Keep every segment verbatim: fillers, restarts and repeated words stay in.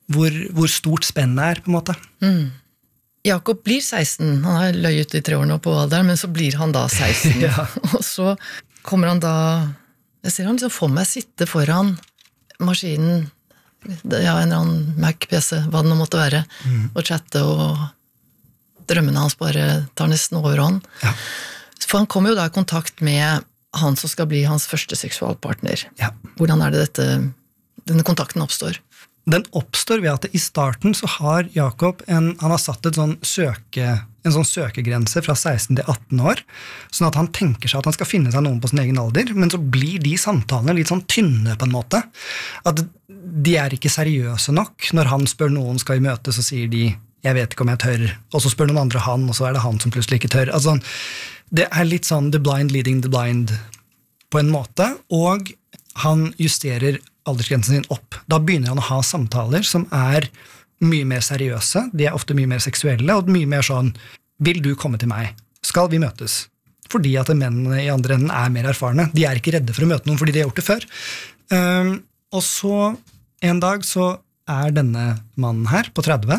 hvor, hvor stort spennet er, på en måte. Mm. Jakob blir seksten, han har løyet i tre år nå på alderen, men så blir han da seksten. Ja. Og så kommer han da, jeg ser han liksom for meg sitte foran maskinen, ja, en eller annen Mac-P C, hva det nå måtte være, mm. og chatte, og drømmene hans bare tar nesten overhånd. Ja. For han kommer jo da i kontakt med han som skal bli hans første seksualpartner. Ja. Hvordan er det dette, denne kontakten oppstår? Den oppstår ved at i starten så har Jakob en, han har satt et sånn søke, en sånn søkegrense fra seksten til atten år, sånn at han tenker seg at han skal finne seg noen på sin egen alder, men så blir de samtalene litt sånn tynne på en måte. At de er ikke seriøse nok. Når han spør noen skal vi møte, så sier de, jeg vet ikke om jeg tør, og så spør noen andre han, og så er det han som plutselig ikke tør. Altså, det er litt sånn the blind leading the blind på en måte, og han justerer aldersgrensen sin opp. Da begynner han å ha samtaler som er mye mer seriøse, de er ofte mye mer seksuelle, og mye mer sånn, vil du komme til meg? Skal vi møtes? Fordi at mennene i andre enden er mer erfarne. De er ikke redde for å møte noen fordi de har gjort det før. Um, og så en dag så er denne mannen her på tretti,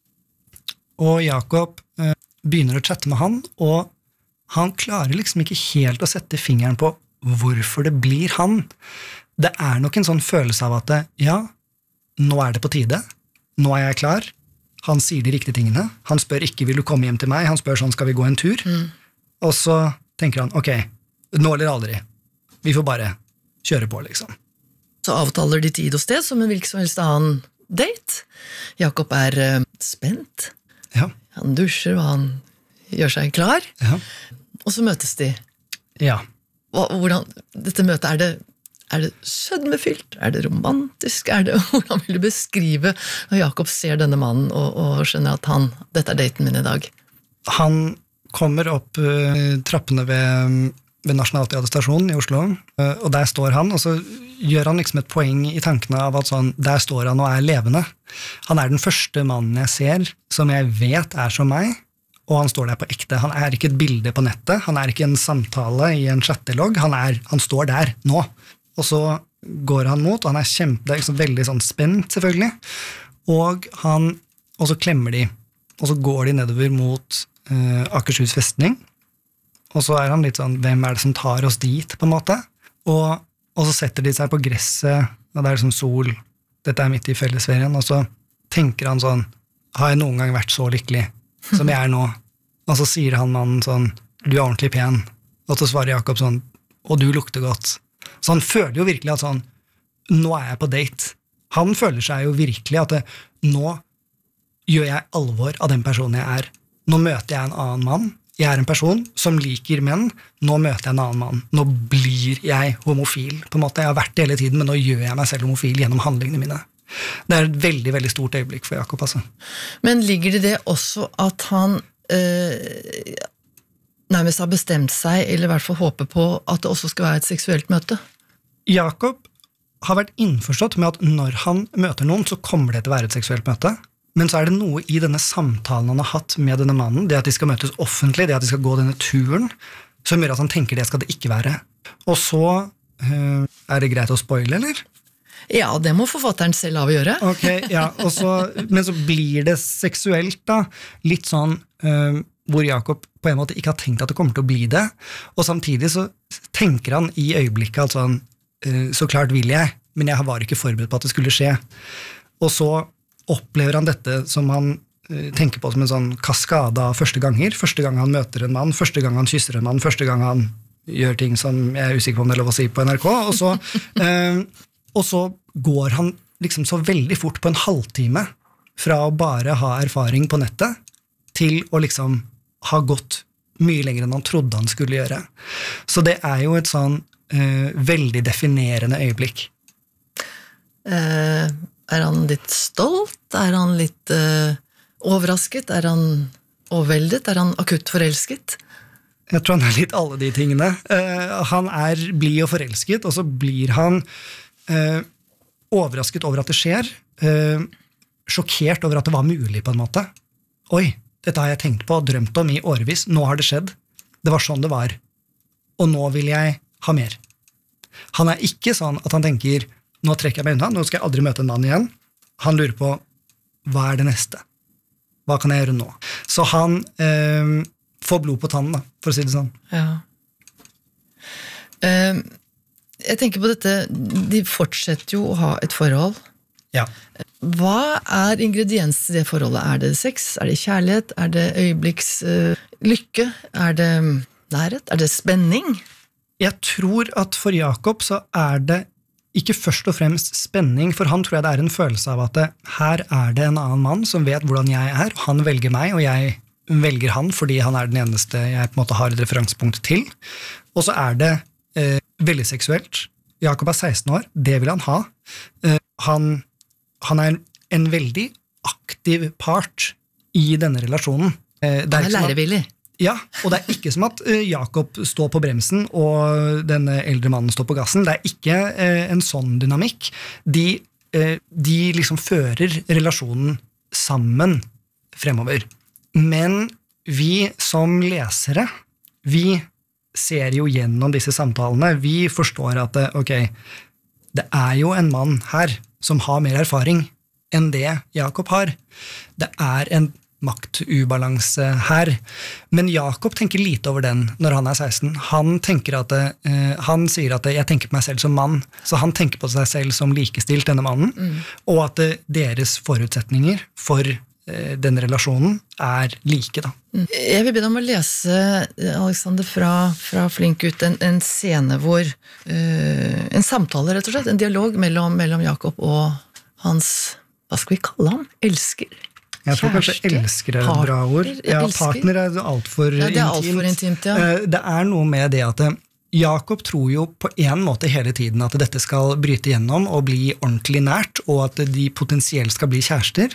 og Jakob uh, begynner å chatte med han, og han klarer liksom ikke helt å sette fingeren på hvorfor det blir han. Det er nok en sånn følelse av at ja, nå er det på tide, nå er jeg klar, han sier de riktige tingene, han spør ikke vil du komme hjem til meg, han spør sånn skal vi gå en tur, mm. og så tenker han ok, nå eller aldri, vi får bare kjøre på liksom. Så avtaler de tid og sted som en hvilken som helst annen date. Jakob er uh, spent, ja. Han dusjer og han gjør seg klar, ja. Og så møtes de. Ja. Hvordan, dette møtet, er det Er det sødmefylt? Er det romantisk? Er det, hvordan vil du beskrive når Jakob ser denne mannen og, og skjønner at han, dette er daten min i dag? Han kommer opp uh, trappene ved, ved Nationaltheatret-stasjonen i Oslo, uh, og der står han, og så gjør han liksom et poeng i tankene av at sånn, der står han og er levende. Han er den første mannen jeg ser som jeg vet er som meg, og han står der på ekte. Han er ikke et bilde på nettet, han er ikke en samtale i en chattelogg, han, er, han står der nå. Og så går han mot, og han er kjempe, det er liksom veldig sånn spent selvfølgelig, og, han, og så klemmer de, og så går de nedover mot uh, Akershus festning, og så er han litt sånn, hvem er det som tar oss dit, på en måte? Og, og så setter de seg på gresset, og det er liksom sol, dette er midt i fellesferien, og så tenker han sånn, har jeg noen gang vært så lykkelig som jeg er nå? Og så sier han mannen sånn, du er ordentlig pen, og så svarer Jakob sånn, og du lukter godt. Så han føler jo virkelig at sånn, nå er jeg på date. Han føler seg jo virkelig at det, nå gjør jeg alvor av den personen jeg er. Nå møter jeg en annen mann. Jeg er en person som liker menn. Nå møter jeg en annen mann. Nå blir jeg homofil, på en måte. Jeg har vært det hele tiden, men nå gjør jeg meg selv homofil gjennom handlingene mine. Det er et veldig, veldig stort øyeblikk for Jakob, altså. Men ligger det det også at han øh, nærmest har bestemt seg, eller i hvert fall håper på at det også skal være et seksuelt møte? Jakob har vært innforstått med at når han møter noen, så kommer det til å være et seksuelt møte. Men så er det noe i denne samtalen han har hatt med denne mannen, det at de skal møtes offentlig, det at de skal gå denne turen, som gjør at han tenker det skal det ikke være. Og så, øh, er det greit å spoile, eller? Ja, det må forfatteren selv avgjøre. Ok, ja, og så, men så blir det seksuelt da, litt sånn, øh, hvor Jakob på en måte ikke har tenkt at det kommer til å bli det, og samtidig så tenker han i øyeblikket at sånn, øh, så klart vil jeg, men jeg var ikke forberedt på at det skulle skje. Og så opplever han dette som han øh, tenker på som en sånn kaskade av første ganger, første gang han møter en mann, første gang han kysser en mann, første gang han gjør ting som jeg er usikker på om det er lov å si på N R K, og så, øh, og så går han liksom så veldig fort på en halvtime fra å bare ha erfaring på nettet til å liksom ha gått mye lenger enn han trodde han skulle gjøre. Så det er jo et sånn uh, veldig definerende øyeblikk. Uh, er han litt stolt? Er han litt uh, overrasket? Er han overveldet? Er han akutt forelsket? Jeg tror han er litt alle de tingene. Uh, han er blid og forelsket, og så blir han uh, overrasket over at det skjer, uh, sjokkert over at det var mulig på en måte. Oi, dette har jeg tenkt på og drømt om i årevis. Nå har det skjedd. Det var sånn det var. Og nå vil jeg ha mer. Han er ikke sånn at han tenker, nå trekker jeg meg unna, nå skal jeg aldri møte en mann igjen. Han lurer på, hva er det neste? Hva kan jeg gjøre nå? Så han eh, får blod på tannen, da, for å si det sånn. Ja. Uh, jeg tenker på dette, de fortsetter jo å ha et forhold. Ja. Hva er ingredienser i det forholdet? Er det sex? Er det kjærlighet? Er det øyeblikks uh, lykke? Er det nærhet? Er det spenning? Jeg tror at for Jakob så er det ikke først og fremst spenning, for han tror jeg det er en følelse av at det, her er det en annen mann som vet hvordan jeg er, han velger meg, og jeg velger han fordi han er den eneste jeg på en måte har et referansepunkt til. Og så er det eh, veldig seksuelt. Jakob er seksten år, det vil han ha. Eh, han, han er en veldig aktiv part i denne relasjonen. Eh, han er lærevillig. Ja, og det er ikke som at uh, Jakob står på bremsen og denne eldre mannen står på gassen. Det er ikke uh, en sånn dynamikk. De, uh, de liksom fører relasjonen sammen fremover. Men vi som lesere, vi ser jo gjennom disse samtalene. Vi forstår at uh, ok, det er jo en mann her som har mer erfaring enn det Jakob har. Det er en maktubalanse her. Men Jakob tenker lite over den når han er seksten. Han tenker at det, uh, han sier at det, jeg tenker på meg selv som mann, så han tenker på seg selv som likestilt, denne mannen, mm. og at det, deres forutsetninger for uh, denne relasjonen er like. Da. Mm. Jeg vil be deg om å lese, Alexander, fra, fra Flink ut, en, en scene hvor uh, en samtale, rett og slett, en dialog mellom, mellom Jakob og hans, hva skal vi kalle han? Elsker. Jeg tror kanskje elsker er et bra ord. Ja, partner er alt for ja, intimt. Det er alt for intimt, ja. Det er noe med det at Jakob tror jo på en måte hele tiden at dette skal bryte gjennom og bli ordentlig nært, og at de potensielt skal bli kjærester,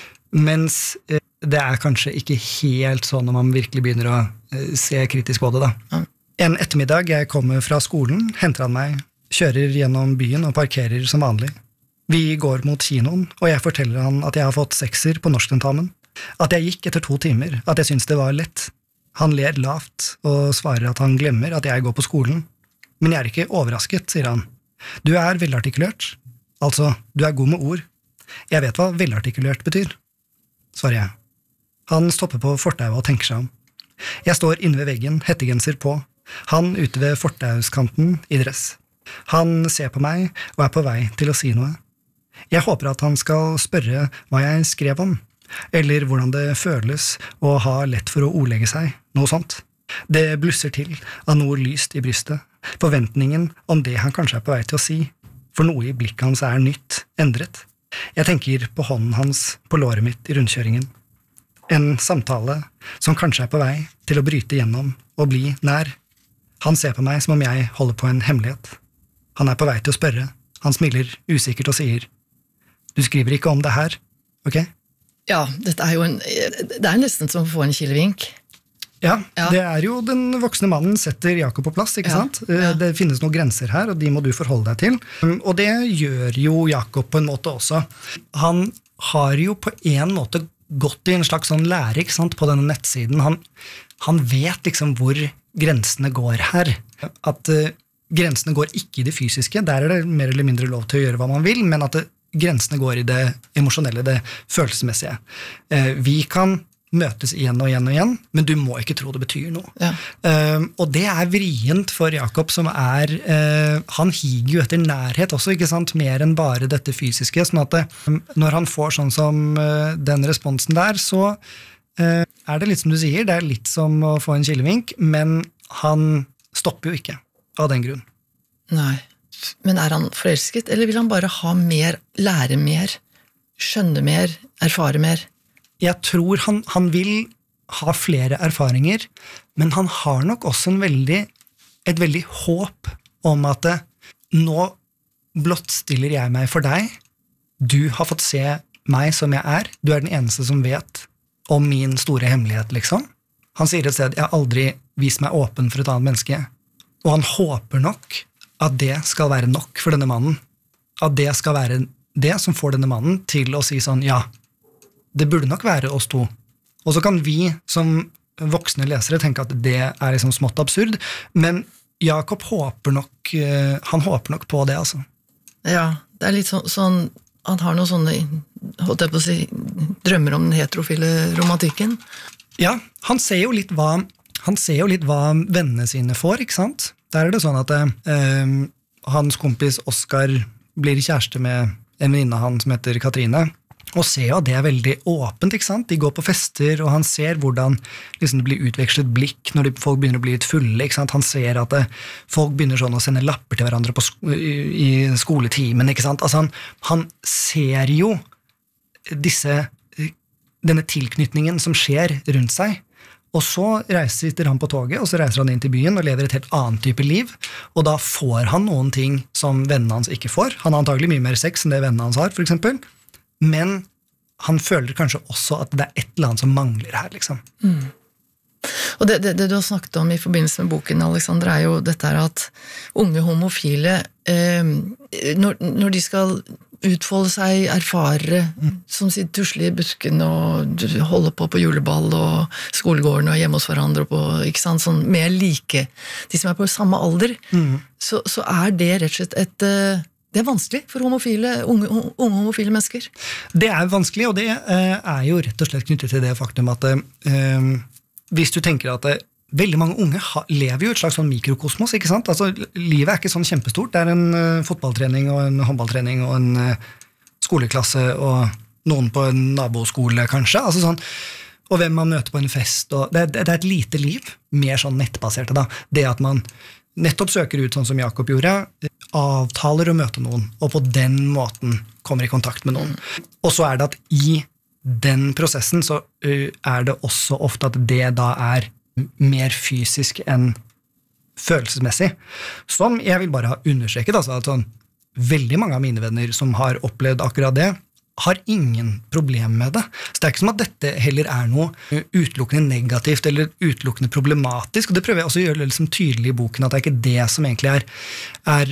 mens det er kanskje ikke helt sånn når man virkelig begynner å se kritisk på det. Da. Ja. En ettermiddag jeg kommer fra skolen, henter han meg, kjører gjennom byen og parkerer som vanlig. Vi går mot kinoen, og jeg forteller han at jeg har fått sekser på norsktentamen. At jeg gikk etter to timer, at jeg synes det var lett. Han ler lavt og svarer at han glemmer at jeg går på skolen. Men jeg er ikke overrasket, sier han. Du er velartikulert. Altså, du er god med ord. Jeg vet hva velartikulert betyr, svarer jeg. Han stopper på fortauet og tenker seg om. Jeg står inne ved veggen, hettegenser på. Han ute ved fortauskanten i dress. Han ser på meg og er på vei til å si noe. Jeg håper at han skal spørre hva jeg skrev om, eller hvordan det føles å ha lett for å ordlegge seg, noe sånt. Det blusser til av noe lyst i brystet, forventningen om det han kanskje er på vei til å si, for noe i blikket hans er nytt, endret. Jeg tenker på hånden hans på låret mitt i rundkjøringen. En samtale som kanskje er på vei til å bryte gjennom og bli nær. Han ser på meg som om jeg holder på en hemmelighet. Han er på vei til å spørre. Han smiler usikkert og sier, du skriver ikke om det her, ok? Ja, dette er jo en, det er nesten som å få en kilevink. Ja, ja, det er jo den voksne mannen setter Jakob på plass, ikke ja, sant? Ja. Det finnes noen grenser her, og de må du forholde deg til. Og det gjør jo Jakob på en måte også. Han har jo på en måte gått i en slags sånn lære, ikke sant, på denne nettsiden. Han, han vet liksom hvor grensene går her. At uh, grensene går ikke i det fysiske, der er det mer eller mindre lov til å gjøre hva man vil, men at det, grensene går i det emosjonelle, det følelsesmessige. Uh, vi kan møtes igjen og igjen og igjen, men du må ikke tro det betyr noe. Ja. Uh, og det er vrient for Jakob, som er, uh, han higer jo etter nærhet også, ikke sant, mer enn bare dette fysiske, sånn at det, når han får sånn som uh, den responsen der, så uh, er det litt som du sier, det er litt som å få en kilevink, men han stopper jo ikke av den grunn. Nei, men er han forelsket, eller vil han bare ha mer, lære mer, skjønne mer, erfare mer? Jeg tror han, han vil ha flere erfaringer, men han har nok også en veldig, et veldig håp om at nå blottstiller jeg meg for deg, du har fått se meg som jeg er, du er den eneste som vet om min store hemmelighet, liksom. Han sier et sted, jeg har aldri vist meg åpen for et annet menneske, og han håper nok at det skal være nok for denne mannen, at det skal være det som får denne mannen til å si sånn, ja, det burde nok være oss to. Og så kan vi som voksne lesere tenke at det er liksom smått absurd, men Jakob håper nok, han håper nok på det, altså. Ja, det er litt sånn, sånn han har noen sånne, holdt jeg på å si, drømmer om den heterofile romantikken. Ja, han ser jo litt hva, han ser jo litt hva vennene sine får, ikke sant? Der er det sånn at eh, hans kompis Oskar blir kjæreste med en venninne han som heter Katrine, og ser jo at det er veldig åpent, ikke sant? De går på fester, og han ser hvordan liksom, det blir utvekslet blikk når de, folk begynner å bli litt fulle, ikke sant? Han ser at det, folk begynner sånn å sende lapper til hverandre på sko i, i skoletimen, ikke sant? Altså han, han ser jo disse, denne tilknytningen som skjer rundt seg, og så reiser sitter han på toget, og så reiser han inn til byen og lever et helt annet type liv, og da får han noen ting som vennene hans ikke får. Han har antagelig mye mer sex enn det vennene hans har, for eksempel. Men han føler kanskje også at det er et eller annet som mangler her, liksom. Mm. Og det, det, det du har snakket om i forbindelse med boken, Alexander, er jo dette her at unge homofile, eh, når, når de skal utfolde seg, erfare, mm. som sier tusle i busken og holde på på juleball og skolegården og hjemme hos hverandre, og på, ikke sant, sånn mer like, de som er på samme alder, mm. så, så er det rett og slett et... Det er vanskelig for homofile, unge, unge homofile mennesker. Det er vanskelig, og det eh, er jo rett og slett knyttet til det faktum at eh, hvis du tenker at det, veldig mange unge ha, lever jo et slags sånn mikrokosmos, ikke sant? Altså, livet er ikke sånn kjempestort. Det er en uh, fotballtrening og en håndballtrening og en uh, skoleklasse og noen på en naboskole, kanskje. Altså sånn, og hvem man møter på en fest. Og det, det, det er et lite liv, mer sånn nettbaserte da. Det at man nettopp søker ut sånn som Jakob gjorde, avtaler å møte noen, og på den måten kommer i kontakt med noen. Og så er det at i den prosessen så uh, er det også ofte at det da er mer fysisk enn følelsesmessig. Som jeg vil bare ha understreket, altså at sånn, veldig mange av mine venner som har opplevd akkurat det, har ingen problem med det. Så det er ikke som at dette heller er noe utelukkende negativt eller utelukkende problematisk, og det prøver jeg også å gjøre liksom tydelig i boken, at det er ikke det som egentlig er, er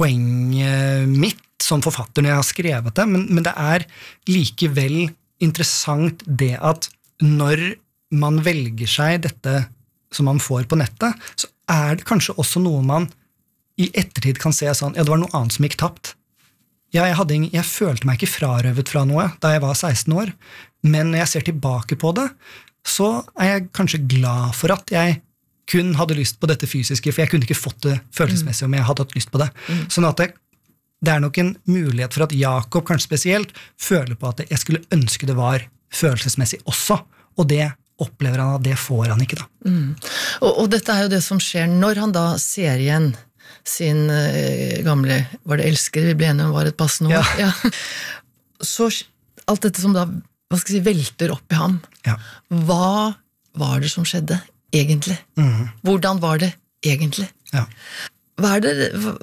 poenget mitt som forfatter når jeg har skrevet det, men, men det er likevel interessant det at når man velger seg dette som man får på nettet, så er det kanskje også noe man i ettertid kan se sånn, ja, det var noe annet som gikk tapt. Ja, jeg, hadde, jeg følte meg ikke frarøvet fra noe da jeg var seksten år, men når jeg ser tilbake på det, så er jeg kanskje glad for at jeg kun hadde lyst på dette fysiske, for jeg kunne ikke fått det følelsesmessig om jeg hadde hatt lyst på det. Mm. Sånn at det, det er nok en mulighet for at Jakob kanskje spesielt føler på at jeg skulle ønske det var følelsesmessig også, og det opplever han at det får han ikke da. Mm. Og, og dette er jo det som skjer når han da ser igjen sin uh, gamle, var det elsker, vi ble enige om var et passende ord. Ja. Ja. Så alt dette som da, hva skal jeg si, velter opp i ham, ja. Hva var det som skjedde egentlig? Mm. Hvordan var det egentlig? Ja. Hva er det,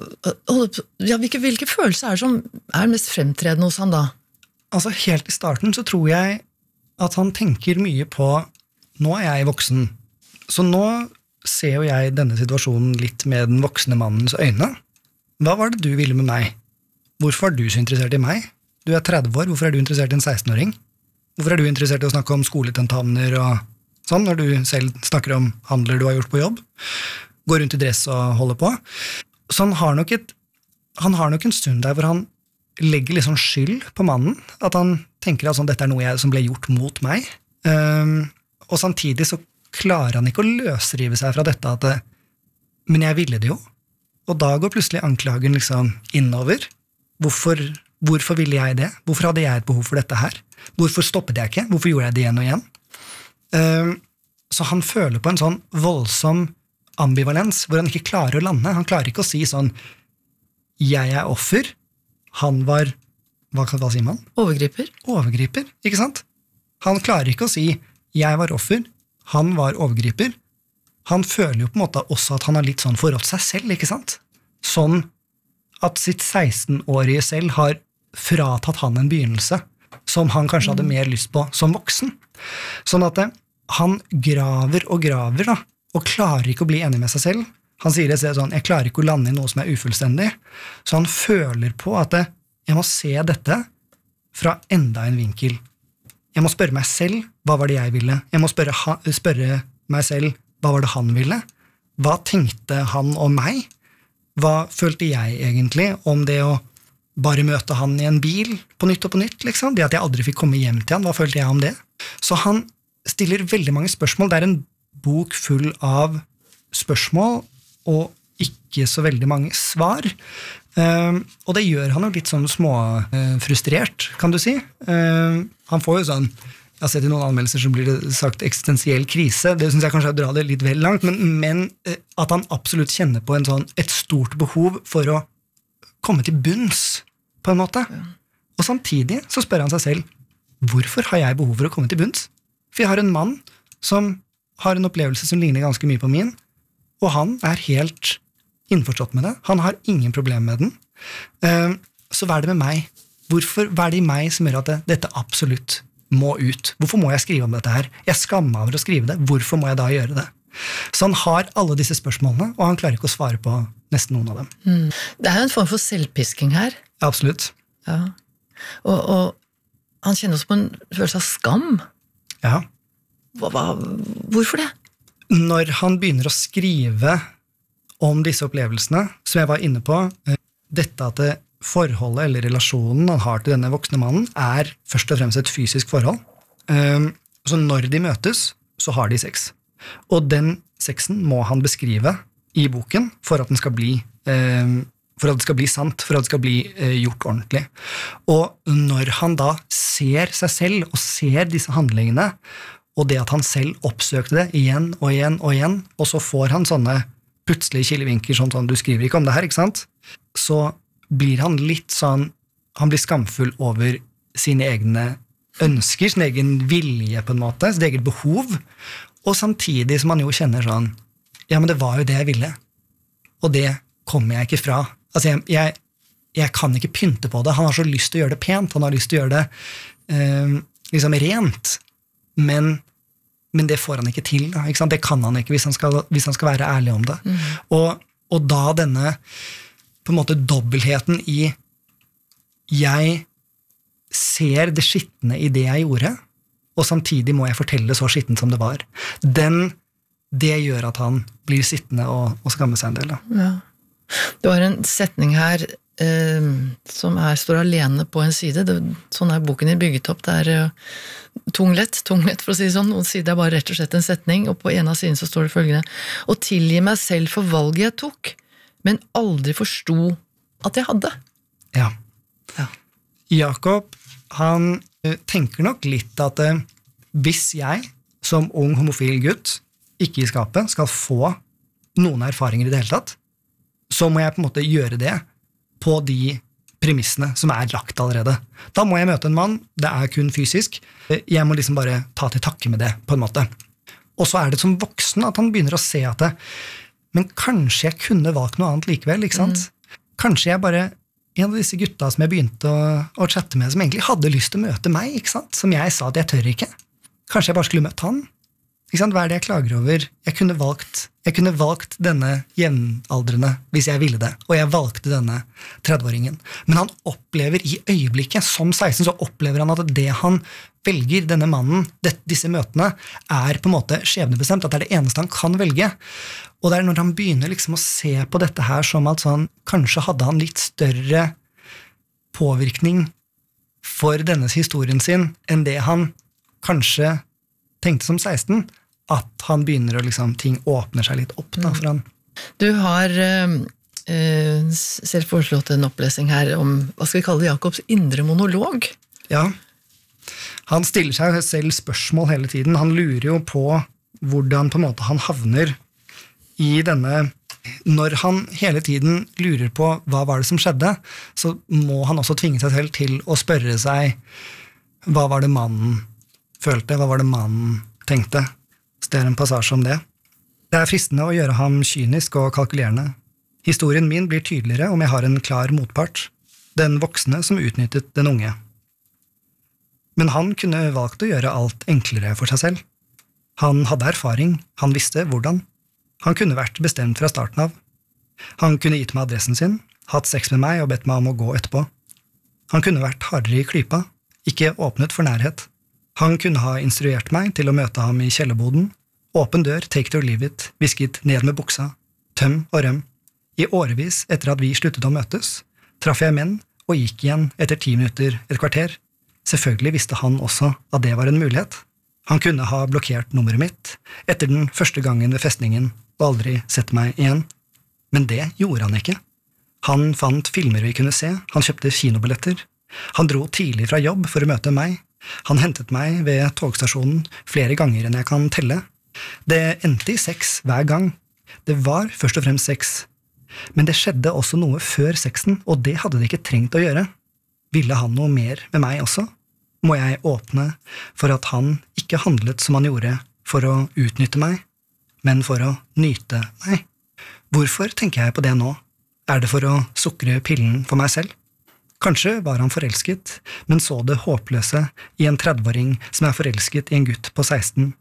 ja, hvilke, hvilke følelser er det som er mest fremtredende hos han da? Altså helt i starten så tror jeg at han tenker mye på, nå er jeg voksen, så nå ser jo jeg denne situasjonen litt med den voksne mannens øyne. Hva var det du ville med meg? Hvorfor er du så interessert i meg? Du er tretti år, hvorfor er du interessert i en seksten-åring? Hvorfor er du interessert i å snakke om skoletentamener og sånn, når du selv snakker om handler du har gjort på jobb? Går rundt i dress og holder på. Så han har nok, et, han har nok en stund der hvor han legger litt sånn skyld på mannen, at han tenker at sånn, dette er noe jeg, som ble gjort mot meg. Um, og samtidig så klarer han ikke å løsrive seg fra dette at det, men jeg ville det jo. Og da går plutselig anklagen liksom innover. Hvorfor, hvorfor ville jeg det? Hvorfor hadde jeg et behov for dette her? Hvorfor stoppet jeg ikke? Hvorfor gjorde jeg det igjen og igjen? Um, så han føler på en sånn voldsom ambivalens, hvor han ikke klarer å lande. Han klarer ikke å si sånn, jeg er offer, han var, hva, hva sier man? Overgriper. Overgriper, ikke sant? Han klarer ikke å si, jeg var offer, han var overgriper. Han føler jo på en måte også at han har litt sånn forrådt seg selv, ikke sant? Sånn at sitt seksten-årige selv har fratatt han en begynnelse som han kanskje hadde mer lyst på som voksen. Sånn at det, han graver og graver da, og klarer ikke å bli enig med seg selv. Han sier det sånn, jeg klarer ikke å lande i noe som er ufullstendig. Så han føler på at det, jeg må se dette fra enda en vinkel. Jeg må spørre meg selv, hva var det jeg ville? Jeg må spørre, spørre meg selv, hva var det han ville? Hva tenkte han om meg? Hva følte jeg egentlig om det å bare møte han i en bil på nytt og på nytt, liksom. Det at jeg aldri fikk komme hjem til han, hva følte jeg om det? Så han stiller veldig mange spørsmål. Det er en bok full av spørsmål, og ikke så veldig mange svar. Uh, og det gjør han jo litt sånn småfrustrert, uh, kan du si. Uh, han får jo sånn, jeg har sett i noen anmeldelser så blir det sagt eksistensiell krise, det synes jeg kanskje er å dra det litt vel langt, men, men uh, at han absolutt kjenner på en sånn, et stort behov for å komme til bunns, på en måte. Ja. Og samtidig så spør han seg selv, hvorfor har jeg behov for å komme til bunns? For jeg har en mann som har en opplevelse som ligner ganske mye på min, og han er helt innforstått med det. Han har ingen problem med den. Så hva er det med meg? Hvorfor, hva er det i meg som gjør at det, dette absolutt må ut? Hvorfor må jeg skrive om dette her? Jeg skammer meg over å skrive det. Hvorfor må jeg da gjøre det? Så han har alle disse spørsmålene, og han klarer ikke å svare på nesten noen av dem. Mm. Det er jo en form for selvpisking her. Absolutt. Ja. Og, og han kjenner også på en følelse av skam. Ja. Hva, hva, hvorfor det? Når han begynner å skrive om disse opplevelsene, som jeg var inne på, dette at det forholdet eller relasjonen han har til denne voksne mannen, er først og fremst et fysisk forhold. Så når de møtes, så har de sex. Og den sexen må han beskrive i boken for at den skal bli for at det skal bli sant, for at det skal bli eh, gjort ordentlig. Og når han da ser seg selv, og ser disse handlingene, og det at han selv oppsøkte det igjen og igjen og igjen, og så får han sånne plutselige kilevinker, sånn sånn, du skriver ikke om det her, ikke sant? Så blir han litt sånn, han blir skamfull over sine egne ønsker, sin egen vilje på en måte, sitt eget behov, og samtidig som han jo kjenner sånn, ja, men det var jo det jeg ville, og det kommer jeg ikke fra. Altså, jeg, jeg, jeg kan ikke pynte på det. Han har så lyst til å gjøre det pent, han har lyst til å gjøre det eh, liksom rent, men, men det får han ikke til. Da, ikke sant? Det kan han ikke hvis han skal, hvis han skal være ærlig om det. Mm. Og, og da denne på en måte dobbeltheten i jeg ser det skittende i det jeg gjorde, og samtidig må jeg fortelle så skittent som det var. Den, det gjør at han blir sittende og, og skamme seg en del. Da. Ja. Det var en setning her eh, som er, står alene på en side. Det, sånn er boken din bygget opp. Det er eh, tunglett, tunglett for å si det sånn. Noen sider er bare rett og slett en setning, og på en av sidene så står det følgende: å tilgi meg selv for valget jeg tok, men aldri forsto at jeg hadde. Ja. Ja. Jakob, han uh, tenker nok litt at uh, hvis jeg, som ung homofil gutt, ikke i skapet, skal få noen erfaringer i det hele tatt, så må jeg på en måte gjøre det på de premissene som er lagt allerede. Da må jeg møte en mann, det er kun fysisk, jeg må liksom bare ta til takke med det, på en måte. Og så er det som voksen at han begynner å se at det, men kanskje jeg kunne valgt noe annet likevel, ikke sant? Mm. Kanskje jeg bare, en av disse gutta som jeg begynte å, å chatte med, som egentlig hadde lyst til å møte meg, ikke sant? Som jeg sa at jeg tør ikke. Kanskje jeg bare skulle møtt han. Ikke sant? Hva er det jeg klager over? Jeg kunne valgt, jeg kunne valgt denne jevnaldrende hvis jeg ville det, og jeg valgte denne tretti-åringen. Men han opplever i øyeblikket, som seksten, så opplever han at det han velger, denne mannen, det, disse møtene, er på en måte skjebnebestemt, at det er det eneste han kan velge. Og det er når han begynner liksom å se på dette her som at sånn, kanskje hadde han litt større påvirkning for dennes historien sin enn det han kanskje tenkte som seksten, at han begynner å liksom, ting åpner seg litt opp da, for han. Du har eh, selv foreslått en opplesning her om, hva skal vi kalle det, Jakobs indre monolog? Ja, han stiller seg selv spørsmål hele tiden. Han lurer jo på hvordan på en måte han havner i denne, når han hele tiden lurer på hva var det som skjedde, så må han også tvinge seg selv til å spørre seg, hva var det mannen følte, hva var det mannen tenkte? Så det er en passasje om det. Det er fristende å gjøre ham kynisk og kalkulerende. Historien min blir tydeligere om jeg har en klar motpart, den voksne som utnyttet den unge. Men han kunne valgt å gjøre alt enklere for seg selv. Han hadde erfaring, han visste hvordan. Han kunne vært bestemt fra starten av. Han kunne gitt meg adressen sin, hatt sex med meg og bedt meg om å gå etterpå. Han kunne vært hardere i klypa, ikke åpnet for nærhet. Han kunne ha instruert meg til å møte ham i kjellerboden. Åpen dør, take it or leave it, visket ned med buksa, tøm og røm. I årevis etter at vi sluttet å møtes, traff jeg menn og gikk igjen etter ti minutter, et kvarter. Selvfølgelig visste han også at det var en mulighet. Han kunne ha blokkert nummeret mitt etter den første gangen ved festningen og aldri sett meg igjen. Men det gjorde han ikke. Han fant filmer vi kunne se, han kjøpte kinobilletter. Han dro tidlig fra jobb for å møte meg. Han hentet meg ved togstasjonen flere ganger enn jeg kan telle. Det endte i sex hver gang. Det var først og fremst sex. Men det skjedde også noe før sexen, og det hadde det ikke trengt å gjøre. Ville han noe mer med meg også? Må jeg åpne for at han ikke handlet som han gjorde for å utnytte meg, men for å nyte meg? Hvorfor tenker jeg på det nå? Er det for å sukre pillen for meg selv? Kanskje var han forelsket, men så det håpløse i en tredveåring som er forelsket i en gutt på seksten.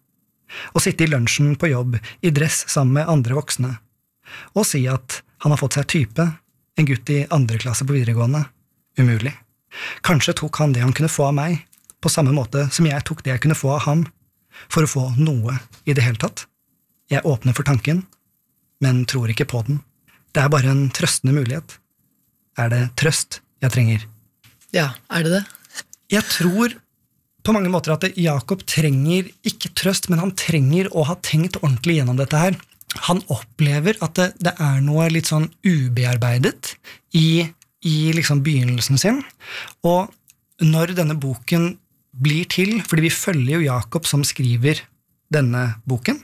Å sitte i lunsjen på jobb i dress sammen med andre voksne, og si at han har fått seg type, en gutt i andre klasse på videregående. Umulig. Kanskje tok han det han kunne få av meg, på samme måte som jeg tok det jeg kunne få av ham, for å få noe i det hele tatt. Jeg åpner for tanken, men tror ikke på den. Det er bare en trøstende mulighet. Er det trøst jeg trenger? Ja, er det det? Jeg tror på mange måter at Jakob trenger ikke trøst, men han trenger å ha tenkt ordentlig gjennom dette her. Han opplever at det, det er noe litt sånn ubearbeidet i, i liksom begynnelsen sin, og når denne boken blir til, fordi vi følger jo Jakob som skriver denne boken,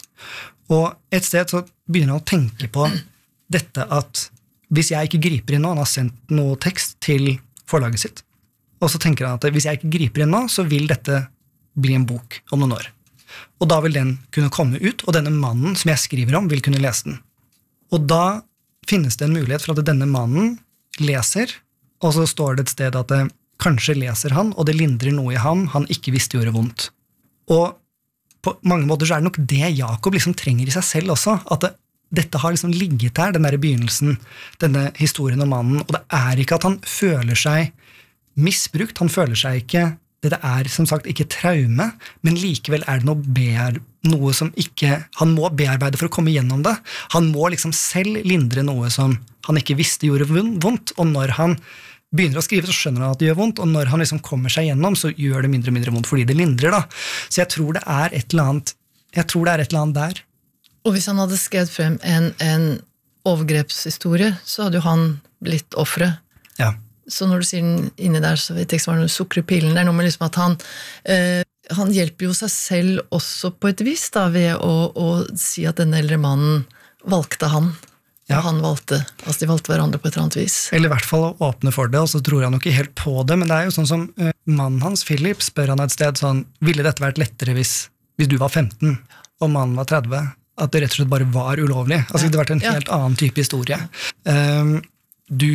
og et sted så begynner han å tenke på dette at hvis jeg ikke griper inn nå, han har sendt noe tekst til forlaget sitt, og så tenker han at hvis jeg ikke griper inn nå, så vil dette bli en bok om noen år. Og da vil den kunne komme ut, og denne mannen som jeg skriver om vil kunne lese den. Og da finnes det en mulighet for at denne mannen leser, og så står det et sted at det, kanskje leser han, og det lindrer noe i ham han ikke visste gjorde vondt. Og på mange måter så er det nok det Jakob liksom trenger i seg selv også, at det, dette har liksom ligget der, den der begynnelsen, denne historien om mannen, og det er ikke at han føler seg misbrukt, han føler seg ikke, det er som sagt ikke traume, men likevel er det noe, bear, noe som ikke, han må bearbeide for å komme gjennom det. Han må liksom selv lindre noe som han ikke visste gjorde vondt, og når han begynner å skrive, så skjønner han at det gjør vondt, og når han liksom kommer seg gjennom, så gjør det mindre og mindre vondt, fordi det lindrer da. Så jeg tror det er et eller annet, jeg tror det er et eller annet der. Og hvis han hadde skrevet frem en, en overgrepshistorie, så hadde jo han blitt offeret. Ja. Så når du sier den inni der, så vet jeg ikke hva det sukrer pillen, det er noe med liksom at han, eh, han hjelper jo seg selv også på et vis da, ved å, å si at denne eldre mannen valgte han. Ja. Han valgte, altså de valgte hverandre på et eller annet vis. Eller i hvert fall å åpne for det, og så tror han jo ikke helt på det, men det er jo sånn som uh, mannen hans, Philip, spør han et sted sånn, ville dette vært lettere hvis, hvis du var femten, og mannen var tretti, at det rett og slett bare var ulovlig. Altså ja. Det har vært en helt ja. annen type historie. Um, du,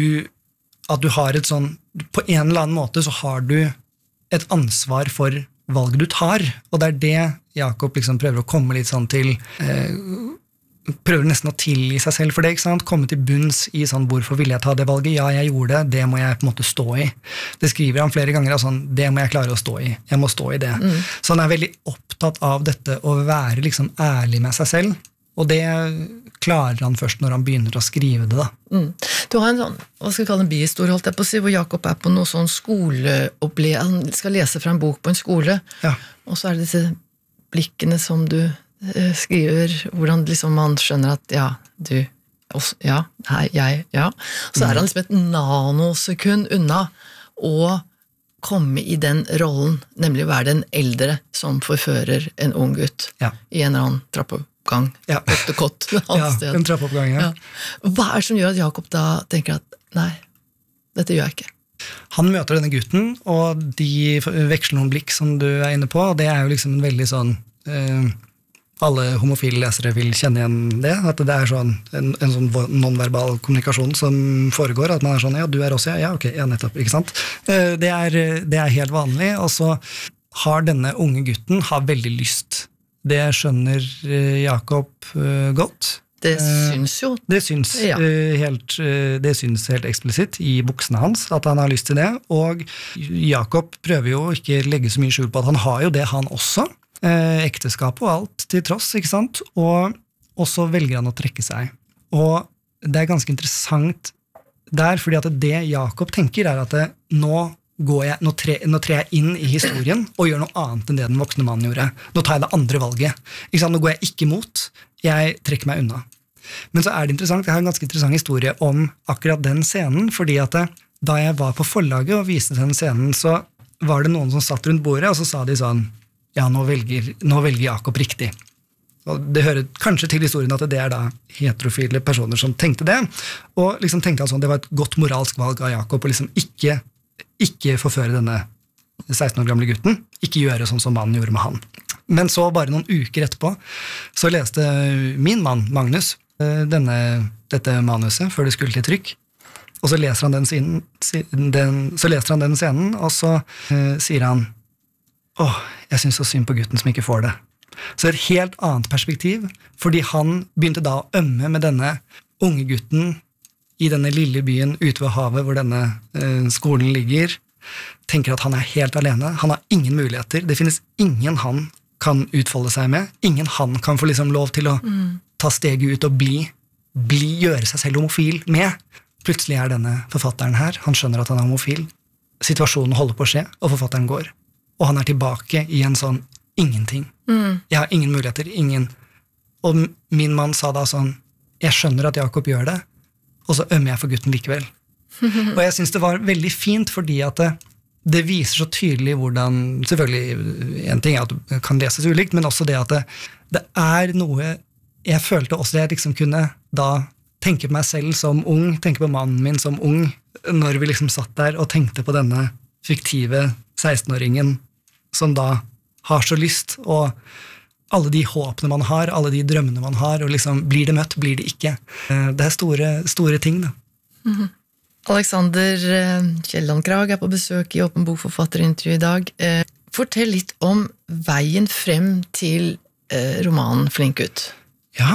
at du har et sånn, på en eller annen måte så har du et ansvar for valget du tar, og det er det Jakob liksom prøver å komme litt sånn til, uh, prøver nesten å tilgi seg selv for det, ikke sant? Komme til bunns i sånn, hvorfor ville jeg ta det valget? Ja, jeg gjorde det, det må jeg på en måte stå i. Det skriver han flere ganger, sånn, det må jeg klare å stå i. Jeg må stå i det. Mm. Så han er veldig opptatt av dette, å være liksom ærlig med seg selv, og det klarer han først når han begynner å skrive det da. Mm. Du har en sånn, hva skal vi kalle en bihistorie, holdt jeg på å si, hvor Jakob er på noe sånn skoleopplevelse, han skal lese fra en bok på en skole, ja. Og så er det disse blikkene som du skriver, hvordan liksom man skjønner at ja, du, også, ja, hei, jeg, ja. Så er han liksom et nanosekund unna å komme i den rollen, nemlig å være den eldre som forfører en ung gutt ja. I en eller annen trappeoppgang, ja. Kott, ja, en trappeoppgang, ja. Ja. Hva er det som gjør at Jakob da tenker at nei, dette gjør jeg ikke? Han møter denne gutten, og de veksler noen blikk som du er inne på, og det er jo liksom en veldig sånn eh, alle homofile lesere vil kjenne igjen det, at det er sånn, en, en sånn nonverbal kommunikasjon som foregår, at man er sånn, ja, du er også, ja, ja, ok, ja, nettopp, ikke sant? Det er, det er helt vanlig, og så har denne unge gutten har veldig lyst. Det skjønner Jakob godt. Det syns jo. Det syns, ja. helt, det syns helt eksplisitt i buksene hans, at han har lyst til det, og Jakob prøver jo ikke legge så mye skjul på at han har jo det, han også, Eh, ekteskap og alt til tross, ikke sant? Og, og så velger han å trekke seg. Og det er ganske interessant der, fordi at det Jakob tenker er at det, nå, går jeg, nå, tre, nå trer jeg inn i historien og gjør noe annet enn det den voksne mannen gjorde. Nå tar jeg det andre valget. Ikke sant? Nå går jeg ikke mot, jeg trekker meg unna. Men så er det interessant, jeg har en ganske interessant historie om akkurat den scenen, fordi at det, da jeg var på forlaget og viste den scenen, så var det noen som satt rundt bordet, og så sa de sånn, ja, nå velger, nå velger Jakob riktig. Og det hører kanskje til historien at det er da heterofile personer som tenkte det, og liksom tenkte at sånn, det var et godt moralsk valg av Jakob, å liksom ikke, ikke forføre denne seksten år gamle gutten, ikke gjøre sånn som mannen gjorde med han. Men så bare noen uker etterpå, så leste min mann, Magnus, denne, dette manuset før det skulle til trykk, og så leser han den scenen, den, så leser han den scenen, og så uh, sier han, åh, jeg synes så synd på gutten som ikke får det. Så et helt annet perspektiv, fordi han begynte da å ømme med denne unge gutten i denne lille byen ute ved havet hvor denne uh, skolen ligger, tenker at han er helt alene, han har ingen muligheter, det finnes ingen han kan utfolde seg med, ingen han kan få liksom lov til å mm. ta steget ut og bli, bli, gjøre seg selv homofil med. Plutselig er denne forfatteren her, han skjønner at han er homofil, situasjonen holder på å skje, og forfatteren går. Og han er tilbake i en sånn ingenting. Mm. Jeg har ingen muligheter, ingen. Og min mann sa da sånn, jeg skjønner at Jakob gjør det, og så ømmer jeg for gutten likevel. Og jeg synes det var veldig fint, fordi at det, det viser så tydelig hvordan, selvfølgelig, en ting er at det kan leses ulikt, men også det at det, det er noe, jeg følte også det jeg liksom kunne da tenke på meg selv som ung, tenke på mannen min som ung, når vi liksom satt der og tenkte på denne fiktive seksten-åringen, som da har så lyst, og alle de håpene man har, alle de drømmene man har, og liksom, blir det møtt, blir det ikke. Det er store, store ting da. Mm-hmm. Alexander Kielland-Krag er på besøk i Åpen bokforfatterintervju i dag. Fortell litt om veien frem til romanen Flink gutt. Ja,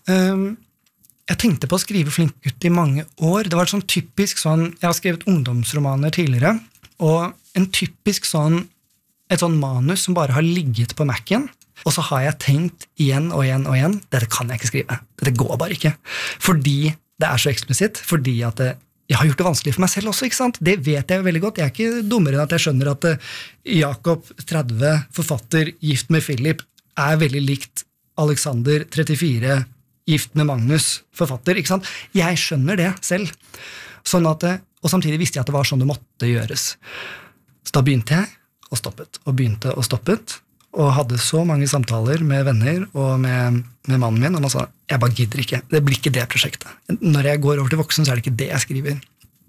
jeg tenkte på å skrive Flink gutt i mange år. Det var sånn typisk sånn, jeg har skrevet ungdomsromaner tidligere, og en typisk sånn, et sånn manus som bare har ligget på Mac-en, og så har jeg tenkt igjen og igjen og igjen, dette kan jeg ikke skrive, dette går bare ikke. Fordi det er så eksplisitt, fordi at det jeg har gjort det vanskelig for meg selv også, ikke sant? Det vet jeg jo veldig godt. Jeg er ikke dummere enn at jeg skjønner at Jakob, tretti, forfatter, gift med Philip, er veldig likt Alexander, trettifire, gift med Magnus, forfatter, ikke sant? Jeg skjønner det selv. Sånn at, og samtidig visste jeg at det var sånn det måtte gjøres. Så da begynte jeg, og stoppet, og begynte og stoppet, og hadde så mange samtaler med venner og med, med mannen min, og man sa, jeg bare gidder ikke, det blir ikke det prosjektet. Når jeg går over til voksen, så er det ikke det jeg skriver.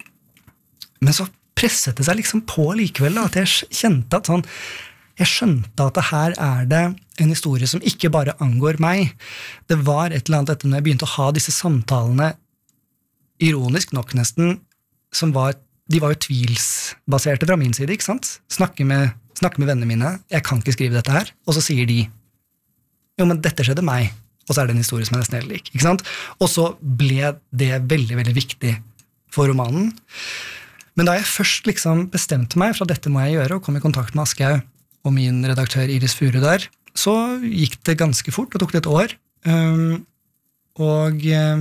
Men så presset det seg liksom på likevel, da, at jeg kjente at sånn, jeg skjønte at det her er det en historie som ikke bare angår meg. Det var et eller annet etter når jeg begynte å ha disse samtalene, ironisk nok nesten, som var, de var jo tvilsbaserte fra min side, ikke sant? Snakke med snakke med vennene mine, jeg kan ikke skrive dette her, og så sier de, jo, men dette skjedde meg, og så er det en historie som er nesten helt lik, ikke sant? Og så ble det veldig, veldig viktig for romanen. Men da jeg først liksom bestemte meg for at dette må jeg gjøre, og kom i kontakt med Aschehoug og min redaktør Iris Furu der, så gikk det ganske fort, og tok det et år. Um, og um,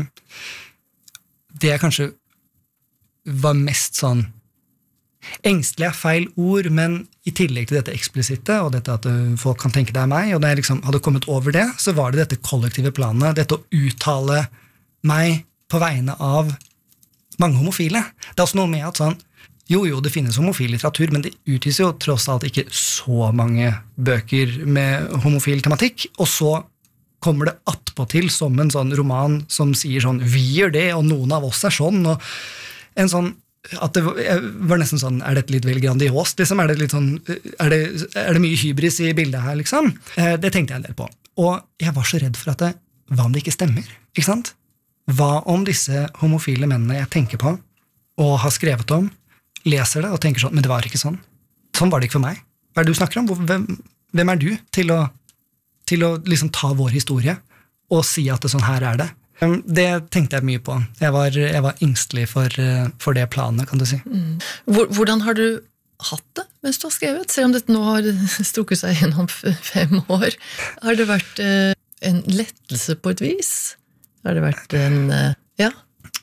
det jeg kanskje var mest sånn engstelig er feil ord, men i tillegg til dette eksplisitte, og dette at folk kan tenke det er meg, og da jeg liksom hadde kommet over det, så var det dette kollektive planet, dette å uttale meg på vegne av mange homofile. Det er også noe med at sånn, jo jo, det finnes homofil litteratur, men det utgis jo tross alt ikke så mange bøker med homofil tematikk, og så kommer det attpåtil som en sånn roman som sier sånn, vi gjør det, og noen av oss er sånn, og en sånn at det var nesten sånn, er dette litt vel grandiost, liksom? Er det litt sånn, er det, er det mye hybris i bildet her, liksom? Det tenkte jeg en del på. Og jeg var så redd for at det, hva om det ikke stemmer, ikke sant? Hva om disse homofile mennene jeg tenker på, og har skrevet om, leser det og tenker sånn, men det var ikke sånn. Sånn var det ikke for meg. Hva er det du snakker om? Hvem, hvem er du til å, til å liksom ta vår historie, og si at det sånn her er det? Det tenkte jeg mye på. Jeg var, jeg var engstelig for, for det planet, kan du si. Mm. Hvordan har du hatt det mens du har skrevet? Selv om dette nå har strukket seg gjennom fem år. Har det vært en lettelse på et vis? Har det vært en, ja?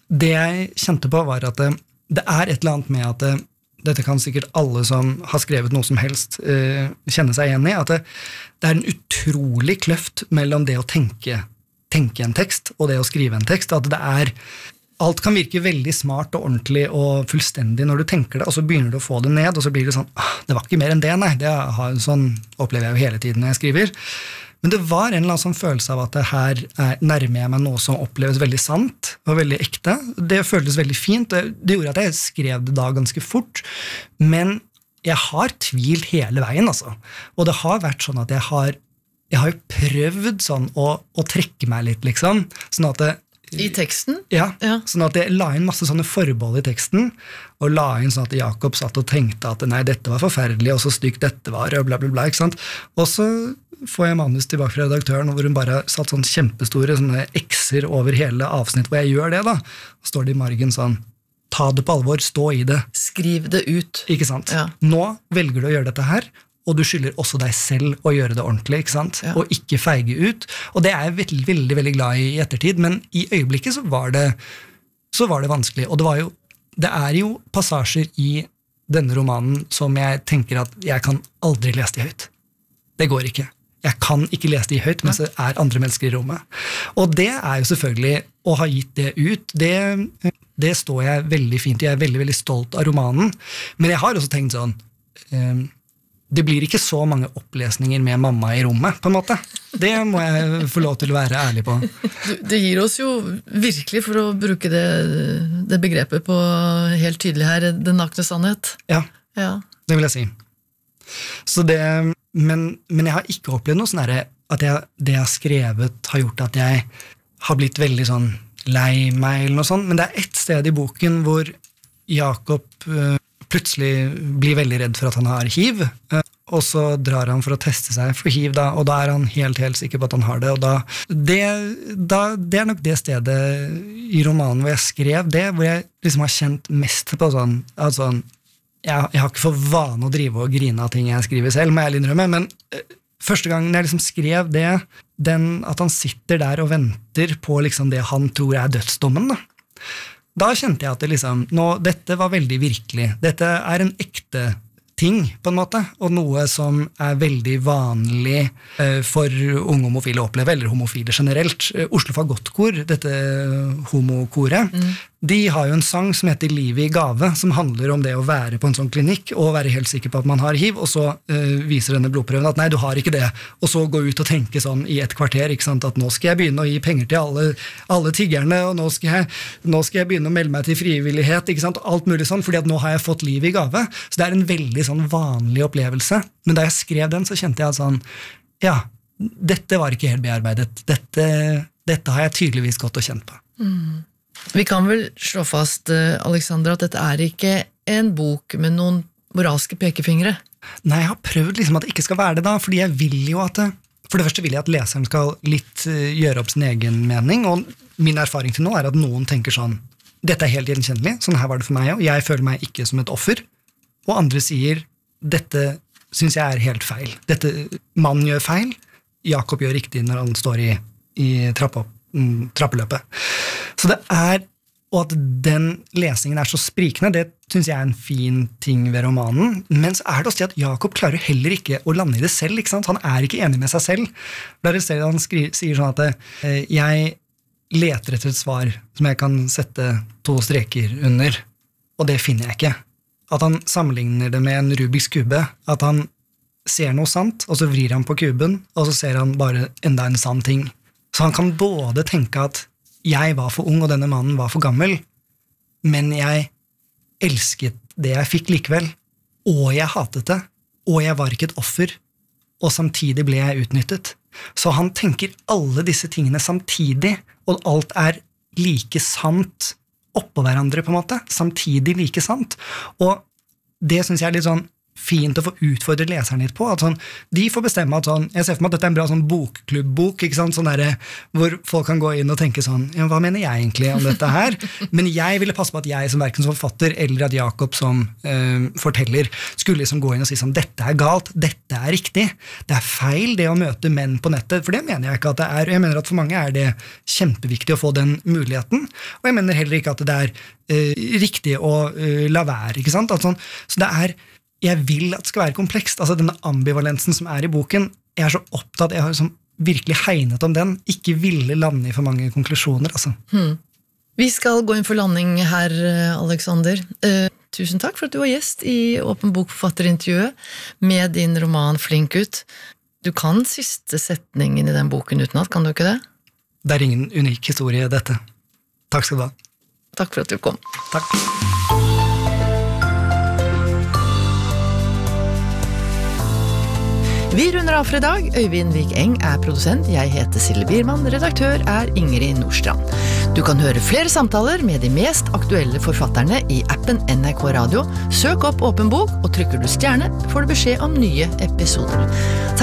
det jeg kjente på var at det, det er et eller annet med at det, dette kan sikkert alle som har skrevet noe som helst uh, kjenne seg igjen i, at det, det er en utrolig kløft mellom det å tenke, tenke en tekst og det å skrive en tekst, at det er alt kan virke veldig smart og ordentlig og fullstendig når du tenker det, og så begynner du å få det ned, og så blir det sånn, ah, det var ikke mer enn det, nei, det har, sånn opplever jeg jo hele tiden når jeg skriver. Men det var en eller annen sånn følelse av at det her er, nærmer jeg meg noe som oppleves veldig sant og veldig ekte. Det føltes veldig fint, det, det gjorde at jeg skrev det da ganske fort, men jeg har tvilt hele veien, altså. Og det har vært sånn at jeg har, jeg har jo prøvd sånn å, å trekke meg litt, liksom, sånn at det I teksten? Ja, ja, sånn at jeg la inn masse sånne forbehold i teksten, og la inn sånn at Jakob satt og tenkte at nei, dette var forferdelig, og så stygt dette var, og bla bla bla, ikke sant? Og så får jeg manus tilbake fra redaktøren, hvor hun bare satt sånn kjempestore sånne X-er over hele avsnitt, hvor jeg gjør det da, og står det i margen sånn, ta det på alvor, stå i det. Skriv det ut. Ikke sant? Ja. Nå velger du å gjøre dette her, og du skylder også deg selv å gjøre det ordentlig, ikke sant? Ja. Og ikke feige ut. Og det er jeg veldig, veldig, veldig glad i i ettertid, men i øyeblikket så var det, så var det vanskelig. Og det, var jo, det er jo passasjer i denne romanen som jeg tenker at jeg kan aldri lese de høyt. Det går ikke. Jeg kan ikke lese de høyt mens det er andre mennesker i rommet. Og det er jo selvfølgelig å ha gitt det ut. Det, det står jeg veldig fint i. Jeg er veldig, veldig stolt av romanen. Men jeg har også tenkt sånn... Um, det blir ikke så mange opplesninger med mamma i rommet, på en måte. Det må jeg få lov til å være ærlig på. Det gir oss jo virkelig, for å bruke det, det begrepet på helt tydelig her, den nakne sannhet. Ja, ja, det vil jeg si. Så det, men, men jeg har ikke opplevd noe sånn her, at jeg, det jeg har skrevet har gjort at jeg har blitt veldig sånn lei meg, eller noe sånt. Men det er ett sted i boken hvor Jakob plutselig blir veldig redd for at han har hiv, og så drar han for å teste seg for hiv, da, og da er han helt, helt sikker på at han har det, og da, det, da, det er nok det stedet i romanen hvor jeg skrev det, hvor jeg liksom har kjent mest på sånn, altså, jeg, jeg har ikke for vane å drive og grine av ting jeg skriver selv, må jeg innrømme, men første gang jeg liksom skrev det, den, at han sitter der og venter på liksom det han tror er dødsdommen, da, Da kjente jeg at det liksom, nå, dette var veldig virkelig. Dette er en ekte ting, på en måte, og noe som er veldig vanlig eh, for unge homofile å oppleve, eller homofile generelt. Eh, Oslo Fagottkor, dette homokoret, mm. de har jo en sang som heter Livet i gave, som handler om det å være på en sånn klinikk, og være helt sikker på at man har hiv, og så eh, viser denne blodprøven at nei, du har ikke det, og så gå ut og tenke sånn i et kvarter, ikke sant, at nå skal jeg begynne å gi penger til alle, alle tiggerne, og nå skal, jeg, nå skal jeg begynne å melde meg til frivillighet, ikke sant, alt mulig sånn, fordi at nå har jeg fått liv i gave. Så det er en veldig sånn vanlig opplevelse. Men da jeg skrev den, så kjente jeg at sånn, ja, dette var ikke helt bearbeidet. Dette, dette har jeg tydeligvis gått og kjent på. Mm. Vi kan vel slå fast, Alexander, at dette er ikke en bok med noen moralske pekefingre? Nei, jeg har prøvd liksom at det ikke skal være det da, fordi jeg vil jo at det, for det første vil jeg at leseren skal litt uh, gjøre opp sin egen mening, og min erfaring til nå er at noen tenker sånn, dette er helt gjenkjennelig, sånn her var det for meg, og jeg føler meg ikke som et offer, og andre sier, dette synes jeg er helt feil. Dette, mannen gjør feil, Jakob gjør riktig når han står i, i trappa, mm, trappeløpet. Så det er, og at den lesningen er så sprikende, det synes jeg er en fin ting ved romanen, men så er det også at Jakob klarer heller ikke å lande i det selv, ikke sant? Han er ikke enig med seg selv. Der er det han skriver, sier sånn at eh, jeg leter etter et svar som jeg kan sette to streker under, og det finner jeg ikke. At han sammenligner det med en Rubiks kube, at han ser noe sant, og så vrir han på kuben, og så ser han bare enda en sann ting. Så han kan både tenke at jeg var for ung, og denne mannen var for gammel, men jeg elsket det jeg fikk likevel, og jeg hatet det, og jeg var ikke et offer, og samtidig ble jeg utnyttet. Så han tenker alle disse tingene samtidig, og alt er like sant oppå hverandre på en måte, samtidig like sant. Og det synes jeg er litt sånn fint å få utfordre leseren litt på, at sånn, de får bestemme at sånn, jeg ser for meg at dette er en bra sånn bokklubb-bok, ikke sant, sånn der, hvor folk kan gå inn og tenke sånn, ja, hva mener jeg egentlig om dette her? Men jeg ville passe på at jeg som hverken som forfatter, eller at Jakob som øh, forteller, skulle liksom gå inn og si sånn, dette er galt, dette er riktig, det er feil det å møte menn på nettet, for det mener jeg ikke at det er, og jeg mener at for mange er det kjempeviktig å få den muligheten, og jeg mener heller ikke at det er øh, riktig å øh, la være, ikke sant? At sånn, så det er jeg vil at det skal være komplekst, altså denne ambivalensen som er i boken, jeg er så opptatt, jeg har liksom virkelig hegnet om den, ikke ville lande i for mange konklusjoner, altså. Hmm. Vi skal gå inn for landing her, Alexander. Uh, tusen takk for at du var gjest i Åpen bokforfatterintervjuet med din roman Flink ut. Du kan siste setningen i den boken utenat, kan du ikke det? Det er ingen unik historie, dette. Takk skal du ha. Takk for at du kom. Takk. Vi runder av for i dag. Øyvind Vik Eng er produsent, jeg heter Silje Biermann, redaktør er Ingrid Nordstrand. Du kan høre flere samtaler med de mest aktuelle forfatterne i appen N R K Radio. Søk opp Åpen bok, og trykker du stjerne, får du beskjed om nye episoder.